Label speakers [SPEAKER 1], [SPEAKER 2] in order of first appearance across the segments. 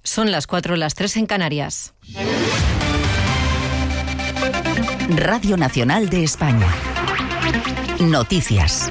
[SPEAKER 1] Son las 4, las 3 en Canarias.
[SPEAKER 2] Radio Nacional de España. Noticias.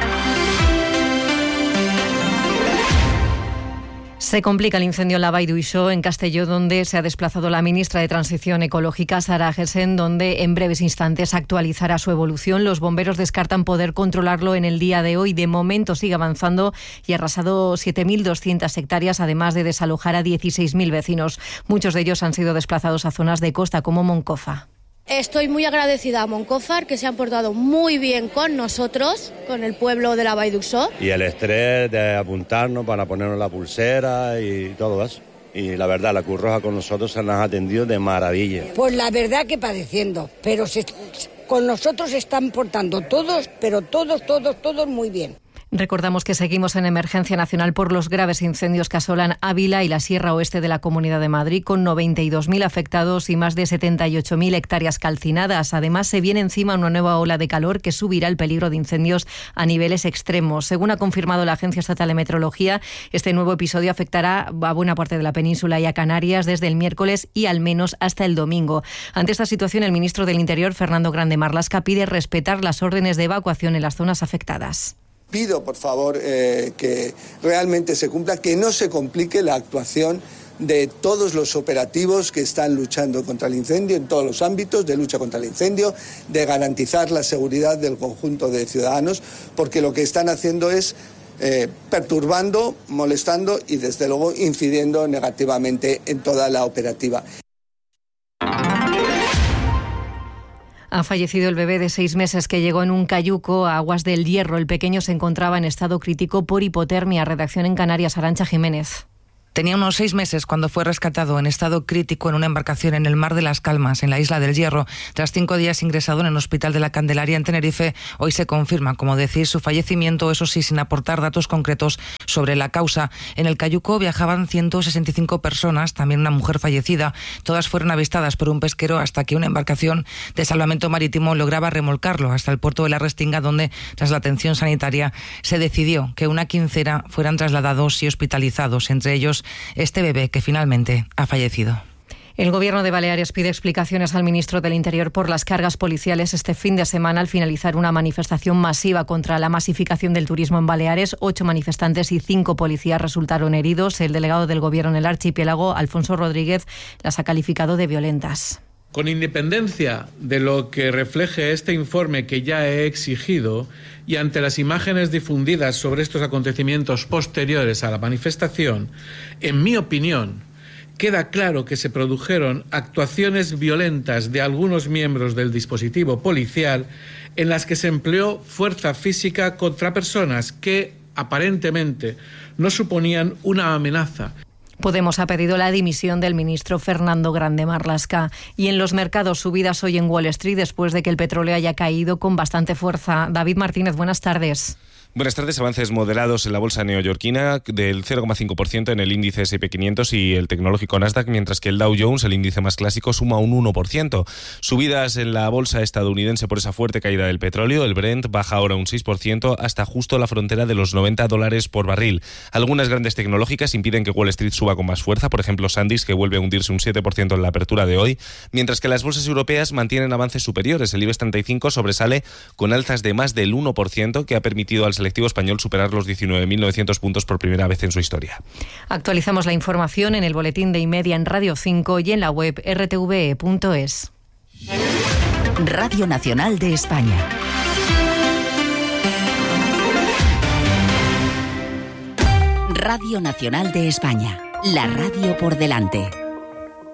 [SPEAKER 1] Se complica el incendio en la Vall d'Uixó, en Castelló, donde se ha desplazado la ministra de Transición Ecológica, Sara Agesen, donde en breves instantes actualizará su evolución. Los bomberos descartan poder controlarlo en el día de hoy. De momento sigue avanzando y ha arrasado 7.200 hectáreas, además de desalojar a 16.000 vecinos. Muchos de ellos han sido desplazados a zonas de costa, como Moncofa.
[SPEAKER 3] Estoy muy agradecida a Moncófar, que se han portado muy bien con nosotros, con el pueblo de la Vall d'Uixó.
[SPEAKER 4] Y el estrés de apuntarnos para ponernos la pulsera y todo eso. Y la verdad, la Cruz Roja con nosotros se nos ha atendido de maravilla.
[SPEAKER 5] Pues la verdad que padeciendo, pero con nosotros se están portando todos, pero todos muy bien.
[SPEAKER 1] Recordamos que seguimos en emergencia nacional por los graves incendios que asolan Ávila y la Sierra Oeste de la Comunidad de Madrid, con 92.000 afectados y más de 78.000 hectáreas calcinadas. Además, se viene encima una nueva ola de calor que subirá el peligro de incendios a niveles extremos. Según ha confirmado la Agencia Estatal de Meteorología, este nuevo episodio afectará a buena parte de la península y a Canarias desde el miércoles y al menos hasta el domingo. Ante esta situación, el ministro del Interior, Fernando Grande Marlaska, pide respetar las órdenes de evacuación en las zonas afectadas.
[SPEAKER 6] Pido, por favor, que realmente se cumpla, que no se complique la actuación de todos los operativos que están luchando contra el incendio en todos los ámbitos de lucha contra el incendio, de garantizar la seguridad del conjunto de ciudadanos, porque lo que están haciendo es perturbando, molestando y, desde luego, incidiendo negativamente en toda la operativa.
[SPEAKER 1] Ha fallecido el bebé de 6 meses que llegó en un cayuco a aguas del Hierro. El pequeño se encontraba en estado crítico por hipotermia. Redacción en Canarias, Arantxa Jiménez.
[SPEAKER 7] Tenía unos 6 meses cuando fue rescatado en estado crítico en una embarcación en el Mar de las Calmas, en la isla del Hierro. Tras 5 días ingresado en el Hospital de la Candelaria en Tenerife, hoy se confirma, como decís, su fallecimiento, eso sí, sin aportar datos concretos sobre la causa. En el cayuco viajaban 165 personas, también una mujer fallecida. Todas fueron avistadas por un pesquero hasta que una embarcación de salvamento marítimo lograba remolcarlo hasta el puerto de la Restinga, donde, tras la atención sanitaria, se decidió que una quincena fueran trasladados y hospitalizados, entre ellos este bebé que finalmente ha fallecido.
[SPEAKER 1] El Gobierno de Baleares pide explicaciones al ministro del Interior por las cargas policiales este fin de semana al finalizar una manifestación masiva contra la masificación del turismo en Baleares. 8 manifestantes y 5 policías resultaron heridos. El delegado del Gobierno en el archipiélago, Alfonso Rodríguez, las ha calificado de violentas.
[SPEAKER 8] Con independencia de lo que refleje este informe que ya he exigido y ante las imágenes difundidas sobre estos acontecimientos posteriores a la manifestación, en mi opinión, queda claro que se produjeron actuaciones violentas de algunos miembros del dispositivo policial en las que se empleó fuerza física contra personas que aparentemente no suponían una amenaza.
[SPEAKER 1] Podemos ha pedido la dimisión del ministro Fernando Grande Marlaska. Y en los mercados, subidas hoy en Wall Street después de que el petróleo haya caído con bastante fuerza. David Martínez, buenas tardes.
[SPEAKER 9] Buenas tardes. Avances moderados en la bolsa neoyorquina del 0,5% en el índice S&P 500 y el tecnológico Nasdaq, mientras que el Dow Jones, el índice más clásico, suma un 1%. Subidas en la bolsa estadounidense por esa fuerte caída del petróleo. El Brent baja ahora un 6% hasta justo la frontera de los $90 por barril. Algunas grandes tecnológicas impiden que Wall Street suba con más fuerza, por ejemplo SanDisk, que vuelve a hundirse un 7% en la apertura de hoy, mientras que las bolsas europeas mantienen avances superiores. El IBEX 35 sobresale con alzas de más del 1%, que ha permitido al selectivo español superar los 19.900 puntos por primera vez en su historia.
[SPEAKER 1] Actualizamos la información en el boletín de Y-Media en Radio 5 y en la web rtve.es.
[SPEAKER 2] Radio Nacional de España. Radio Nacional de España. La radio por delante.